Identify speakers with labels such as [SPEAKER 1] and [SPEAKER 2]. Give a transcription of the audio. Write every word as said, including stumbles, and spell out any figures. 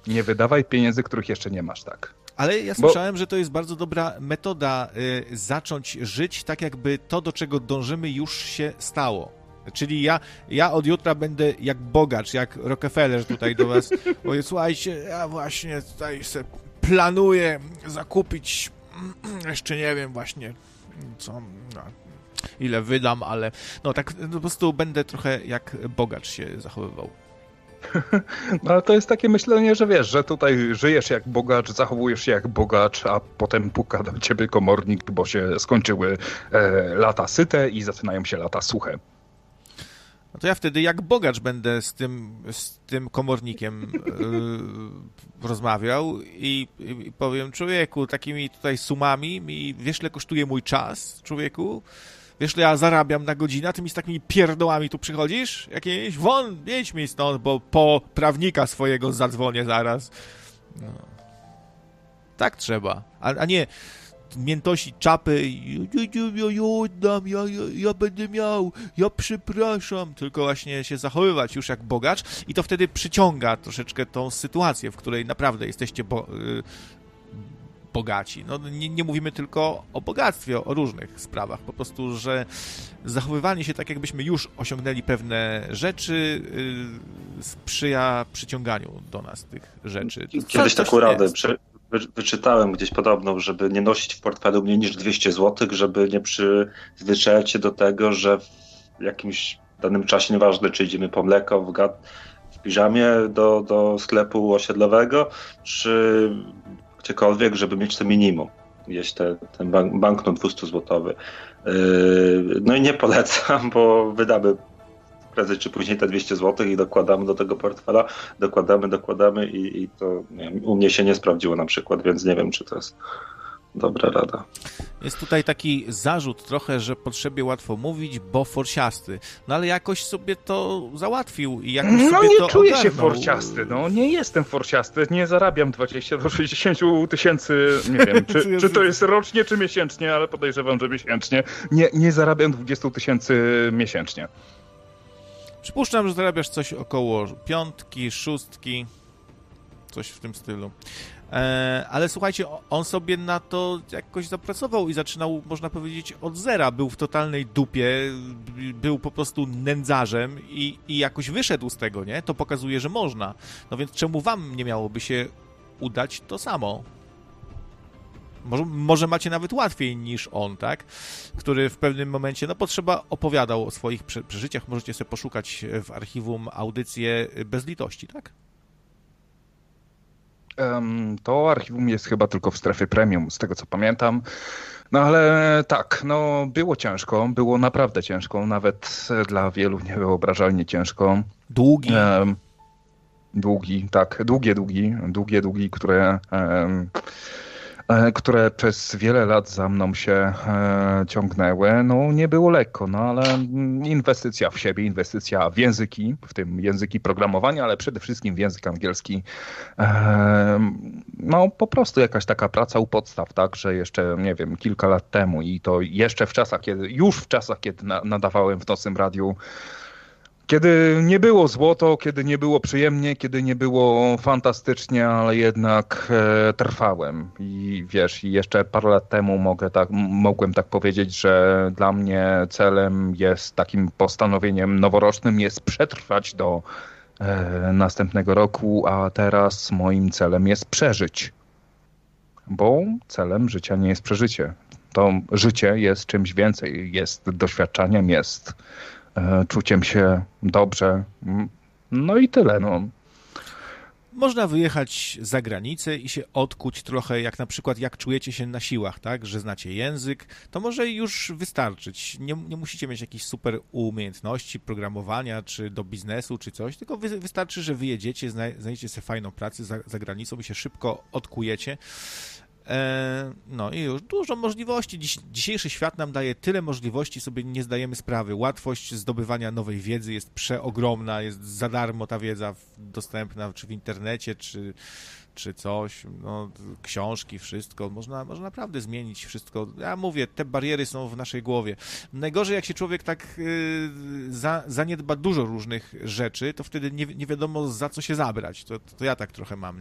[SPEAKER 1] Nie wydawaj pieniędzy, których jeszcze nie masz, tak.
[SPEAKER 2] Ale ja słyszałem, Bo... że to jest bardzo dobra metoda y, zacząć żyć tak, jakby to, do czego dążymy, już się stało. Czyli ja, ja od jutra będę jak bogacz, jak Rockefeller tutaj do was. Mówię, słuchajcie, ja właśnie tutaj se planuję zakupić, jeszcze nie wiem właśnie, co, no, ile wydam, ale no tak no, po prostu będę trochę jak bogacz się zachowywał.
[SPEAKER 1] No ale to jest takie myślenie, że wiesz, że tutaj żyjesz jak bogacz, zachowujesz się jak bogacz, a potem puka do ciebie komornik, bo się skończyły e, lata syte i zaczynają się lata suche.
[SPEAKER 2] No to ja wtedy jak bogacz będę z tym, z tym komornikiem yy, rozmawiał i, i powiem, człowieku, takimi tutaj sumami, mi, wiesz, ile kosztuje mój czas, człowieku? Wiesz, ile ja zarabiam na godzinę, a ty mi z takimi pierdołami tu przychodzisz? Jakieś? Won, jedź mi stąd, bo po prawnika swojego zadzwonię zaraz. No. Tak trzeba, a, a nie miętosi czapy, ja, ja oddam, ja, ja, ja będę miał, ja przepraszam, tylko właśnie się zachowywać już jak bogacz i to wtedy przyciąga troszeczkę tą sytuację, w której naprawdę jesteście bo, y, bogaci. No, nie, nie mówimy tylko o bogactwie, o różnych sprawach, po prostu, że zachowywanie się tak, jakbyśmy już osiągnęli pewne rzeczy, y, sprzyja przyciąganiu do nas tych rzeczy.
[SPEAKER 3] Kiedyś taką radę przy... wyczytałem gdzieś podobną, żeby nie nosić w portfelu mniej niż dwieście złotych, żeby nie przyzwyczajać się do tego, że w jakimś danym czasie, nieważne czy idziemy po mleko w, gad- w piżamie do, do sklepu osiedlowego, czy gdziekolwiek, żeby mieć to minimum. Jest te, ten bank, banknot dwustozłotowy. Yy, no i nie polecam, bo wydamy prędzej czy później te dwieście złotych i dokładamy do tego portfela, dokładamy, dokładamy i, i to nie wiem, u mnie się nie sprawdziło na przykład, więc nie wiem, czy to jest dobra rada.
[SPEAKER 2] Jest tutaj taki zarzut trochę, że potrzebie łatwo mówić, bo forsiasty. No ale jakoś sobie to załatwił i jakoś
[SPEAKER 1] no,
[SPEAKER 2] sobie
[SPEAKER 1] nie
[SPEAKER 2] to
[SPEAKER 1] czuję
[SPEAKER 2] ogarnął.
[SPEAKER 1] się forsiasty, no nie jestem forsiasty, nie zarabiam dwadzieścia do sześćdziesięciu tysięcy, nie wiem, czy, czy to jest rocznie, czy miesięcznie, ale podejrzewam, że miesięcznie. Nie, nie zarabiam dwadzieścia tysięcy miesięcznie.
[SPEAKER 2] Przypuszczam, że zarabiasz coś około piątki, szóstki, coś w tym stylu. E, ale słuchajcie, on sobie na to jakoś zapracował i zaczynał, można powiedzieć, od zera. Był w totalnej dupie, był po prostu nędzarzem i, i jakoś wyszedł z tego, nie? To pokazuje, że można. No więc czemu wam nie miałoby się udać to samo? Może, może macie nawet łatwiej niż on, tak? Który w pewnym momencie, no potrzeba, opowiadał o swoich przeżyciach. Możecie sobie poszukać w archiwum audycję Bez litości, tak?
[SPEAKER 1] Um, to archiwum jest chyba tylko w strefie premium, z tego co pamiętam. No ale tak, no było ciężko, było naprawdę ciężko, nawet dla wielu niewyobrażalnie ciężko.
[SPEAKER 2] Długi.
[SPEAKER 1] Um, długi, tak, długie, długi, długie, długi, które... Um, które przez wiele lat za mną się e, ciągnęły. No nie było lekko, no ale inwestycja w siebie, inwestycja w języki, w tym języki programowania, ale przede wszystkim w język angielski. E, no po prostu jakaś taka praca u podstaw, tak, że jeszcze, nie wiem, kilka lat temu i to jeszcze w czasach, kiedy, już w czasach, kiedy na, nadawałem w Nocnym Radiu, kiedy nie było złoto, kiedy nie było przyjemnie, kiedy nie było fantastycznie, ale jednak e, trwałem. I wiesz, i jeszcze parę lat temu mogę tak, mogłem tak powiedzieć, że dla mnie celem jest takim postanowieniem noworocznym jest przetrwać do e, następnego roku, a teraz moim celem jest przeżyć. Bo celem życia nie jest przeżycie. To życie jest czymś więcej, jest doświadczeniem, jest czuciem się dobrze. No i tyle, no.
[SPEAKER 2] Można wyjechać za granicę i się odkuć trochę, jak na przykład jak czujecie się na siłach, tak, że znacie język, to może już wystarczyć. Nie, nie musicie mieć jakichś super umiejętności programowania, czy do biznesu, czy coś, tylko wy, wystarczy, że wyjedziecie, znajdziecie sobie fajną pracę za, za granicą i się szybko odkujecie. No i już dużo możliwości. Dziś, dzisiejszy świat nam daje tyle możliwości, sobie nie zdajemy sprawy. Łatwość zdobywania nowej wiedzy jest przeogromna, jest za darmo ta wiedza dostępna, czy w internecie, czy, czy coś, no, książki, wszystko. Można, można naprawdę zmienić wszystko. Ja mówię, te bariery są w naszej głowie. Najgorzej, jak się człowiek tak yy, za, zaniedba dużo różnych rzeczy, to wtedy nie, nie wiadomo, za co się zabrać. To, to ja tak trochę mam,